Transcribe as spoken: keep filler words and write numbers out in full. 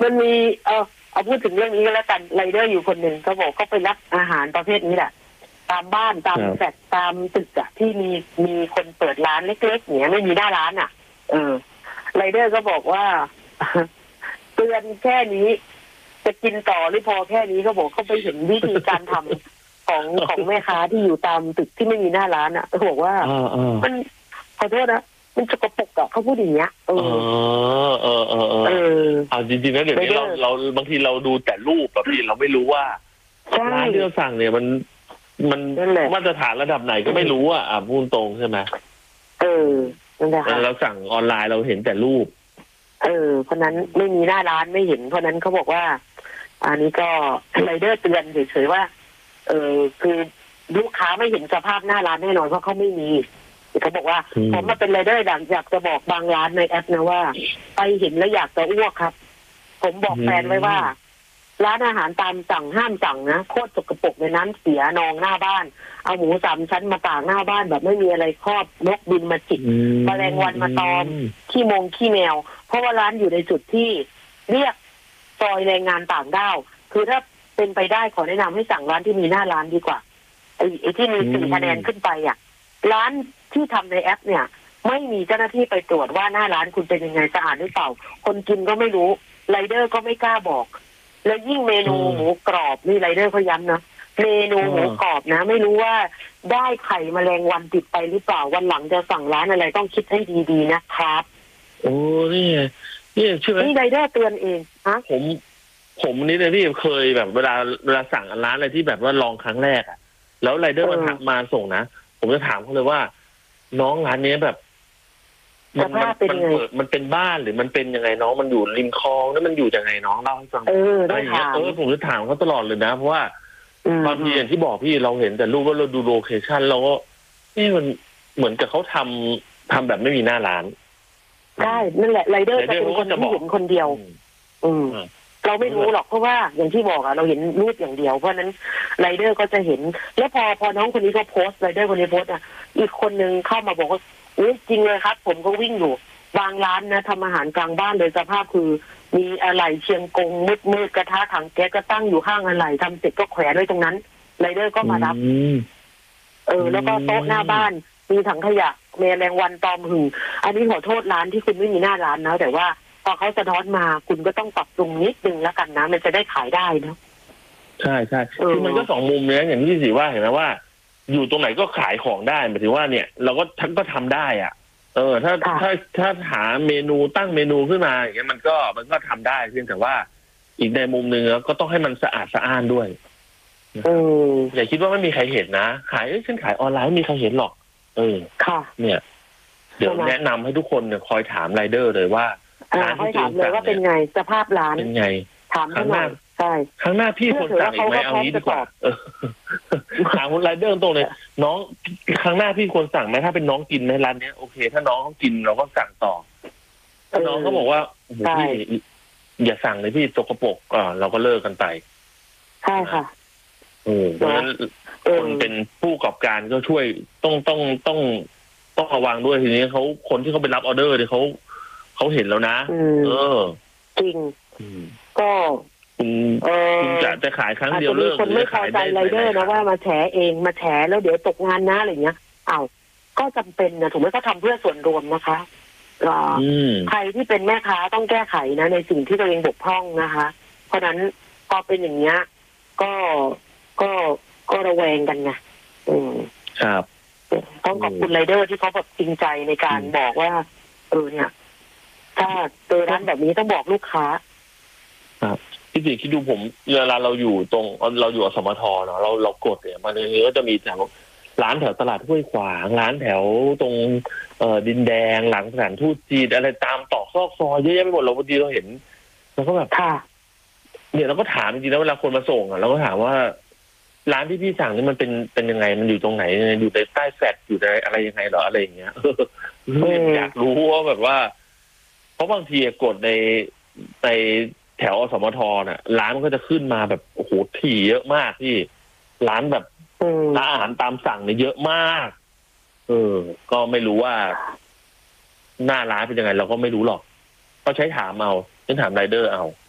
มันมีเออเอาพูดถึงเรื่องนี้ก็แล้วกันไรเดอร์อยู่คนหนึ่งเขาบอกเขาไปรับอาหารประเภทนี้แหละตามบ้านตามแฟลตตามตึกอะที่มีมีคนเปิดร้านเล็กๆเนี้ยไม่มีหน้าร้านอะเออไรเดอร์ก็บอกว่าเตือนแค่นี้จะกินต่อหรือพอแค่นี้เขาบอกเขาไปเห็นวิธีการทำของของแม่ค้าที่อยู่ตามตึกที่ไม่มีหน้าร้านอ่ะเขาบอกว่ามันขอโทษนะมันสกปรกอ่ะเขาพูดอย่างเงี้ยเออเออเออเออเออเอาจริงๆนะเดี๋ยวนี้เราเราบางทีเราดูแต่รูปแบบพี่เราไม่รู้ว่าร้านที่เราสั่งเนี่ยมันมันมาตรฐานระดับไหนก็ไม่รู้อ่ะอ่ะพูดตรงใช่ไหมเออนั่นแหละค่ะเราสั่งออนไลน์เราเห็นแต่รูปเออเพราะนั้นไม่มีหน้าร้านไม่เห็นเพราะนั้นเขาบอกว่าอันนี้ก็ไรเดอร์เตือนเฉยๆว่าเออคือลูกค้าไม่เห็นสภาพหน้าร้านแน่นอนเพราะเขาไม่มีเขาบอกว่าผมมาเป็นไรเดอร์อยากจะบอกบางร้านในแอปนะว่าไปเห็นแล้วอยากจะอ้วกครับผมบอกแฟนไว้ว่าร้านอาหารตามสั่งห้ามสั่งนะโคตรสกปรกในน้ำเสียนองหน้าบ้านเอาหมูสามชั้นมาตากหน้าบ้านแบบไม่มีอะไรครอบนกบินมาจิกแมลงวันมาตอมขี้มงขี้แมวเพราะว่าร้านอยู่ในจุดที่เรียกซอยแรงงานต่างด้าวคือถ้าเป็นไปได้ขอแนะนำให้สั่งร้านที่มีหน้าร้านดีกว่าไอ้ไอ้ที่มีสี่คะแนนขึ้นไปอ่ะร้านที่ทำในแอปเนี่ยไม่มีเจ้าหน้าที่ไปตรวจว่าหน้าร้านคุณเป็นยังไงสะอาดหรือเปล่าคนกินก็ไม่รู้ไรเดอร์ก็ไม่กล้าบอกแล้วยิ่งเมนูหมูกรอบนี่ไรเดอร์เขาย้ำนะเมนูหมูกรอบนะไม่รู้ว่าได้ไข่แมลงวันติดไปหรือเปล่าวันหลังจะสั่งร้านอะไรต้องคิดให้ดีๆนะครับโอ้นี่นี่เชื่อไหมนี่ไรเดอร์เตือนเองฮะผมผมนี่เลยพี่เคยแบบเวลาเวลาสั่งร้านอะไรที่แบบว่าลองครั้งแรกอ่ะแล้วไรเดอร์มันมาส่งนะผมจะถามเขาเลยว่าน้องร้านนี้แบบมันมันเปิดมันเป็นบ้านหรือมันเป็นยังไงน้องมันอยู่ริมคลองแล้วมันอยู่ยังไงน้องเล่าให้ฟังเออได้ถามเออผมจะถามเขาตลอดเลยนะเพราะว่าบางทีอย่างที่บอกพี่เราเห็นแต่รูปว่าเราดูโลเคชั่นเราก็นี่มันเหมือนกับเขาทำทำแบบไม่มีหน้าร้านได้นั่นแหละไรเดอร์จะเป็นคนที่เห็นคนเดียวอืมเราไม่รู้หรอกเพราะว่าอย่างที่บอกอะเราเห็นรูปอย่างเดียวเพราะนั้นไรเดอร์ก็จะเห็นแล้วพอพอน้องคนนี้เขาโพสไรเดอร์คนนี้โพสอะอีกคนนึงเข้ามาบอกว่าอุ้ยจริงเลยครับผมก็วิ่งอยู่บางร้านนะทำอาหารกลางบ้านเลยสภาพคือมีอะไรเชียงกงมืดมืดกระทะถังแก๊สก็ตั้งอยู่ข้างอะไรทำเสร็จก็แขวนไว้ตรงนั้นไรเดอร์ก็มารับเออแล้วก็โต๊ะหน้าบ้านมีถังขยะแมลงวันตอมหึ่งอันนี้ขอโทษร้านที่คุณไม่มีหน้าร้านนะแต่ว่าพอเขาสะท้อนมาคุณก็ต้องปรับปรุงนิดนึงแล้วกันนะมันจะได้ขายได้นะใช่ใช่คือมันก็สองมุมเนี่ยอย่างที่สิว่าเห็นไหมว่าอยู่ตรงไหนก็ขายของได้หมายถึงว่าเนี่ยเราก็ทั้งก็ทำได้อ่ะเออถ้าถ้าถ้าหาเมนูตั้งเมนูขึ้นมาอย่างเงี้ยมันก็มันก็ทำได้เพียงแต่ว่าอีกในมุมหนึ่งก็ต้องให้มันสะอาดสะอ้านด้วยอย่าคิดว่าไม่มีใครเห็นนะขายฉันขายออนไลน์ไม่มีใครเห็นหรอกเออค่ะเนี่ยเดี๋ยวแนะนำให้ทุกคนเนี่ยคอยถามไรเดอร์เลยว่าร้านที่ถามเลยว่าเป็นไงสภาพร้านเป็นไงถามข้างหน้าใช่ข้างหน้าพี่คนสั่งอีกไหมเอางี้ดีกว่าถามคุณไรเดอร์ตรงเลยน้องข้างหน้าพี่ควรสั่งไหมถ้าเป็นน้องกินในร้านเนี้ยโอเคถ้าน้องเขากินเราก็สั่งต่อถ้าน้องเขาบอกว่าโอ้โหพี่อย่าสั่งเลยพี่สกปรกอ่าเราก็เลิกกันไปใช่ค่ะเออเพราะฉะนั้นคนเป็นผู้ประกอบการก็ช่วยต้องต้องต้องต้องระวังด้วยทีนี้เขาคนที่เขาไปรับออเดอร์เนี่ยเขาเขาเห็นแล้วนะเออจริงก็คุณคุณจะจะขายครั้งเดียวเลิกคนไม่พอใจไรเดอร์นะว่ามาแฉเองมาแฉแล้วเดี๋ยวตกงานนะอะไรเงี้ยอ้าวก็จำเป็นนะถูกไหมก็ทำเพื่อส่วนรวมนะคะใครที่เป็นแม่ค้าต้องแก้ไขนะในสิ่งที่ตัวเองบกพร่องนะคะเพราะนั้นพอเป็นอย่างเงี้ยก็ก็ก็ระแวงกันไงอืมครับต้องขอบคุณไรเดอร์ที่เขาแบบจริงใจในการบอกว่าเออเนี่ยถ้าเจอร้านแบบนี้ต้องบอกลูกค้าครับพี่สิคิดดูผมเวลาเราอยู่ตรงเราอยู่อสมทเนาะเราเรากดเนี่ยมันก็จะมีแถวร้านแถวตลาดห้วยขวางร้านแถวตรงเอ่อดินแดงหลังสถานทูตจีนอะไรตามตอกซอกซอยเยอะแยะไปหมดเราบางทีเราเห็นเราก็แบบค่ะเนี่ยเราก็ถามจริงๆแล้วเวลาคนมาส่งอ่ะเราก็ถามว่าร้านที่พี่สั่งนี่มันเป็นเป็นยังไงมันอยู่ตรงไหนอยู่ในใต้แฟลตอยู่ในอะไรยังไงเหรออะไรอย่างเงี้ยอยากรู้ว่าแบบว่าเพราะบางทีกดในในแถวอสมทน่ะร้านมันก็จะขึ้นมาแบบโอ้โหถี่เยอะมากที่ร้านแบบร้านอาหารตามสั่งเนี่ยเยอะมากเออก็ไม่รู้ว่าหน้าร้านเป็นยังไงเราก็ไม่รู้หรอกก็ใช้ถามเอาใช้ถามไรเดอร์เอา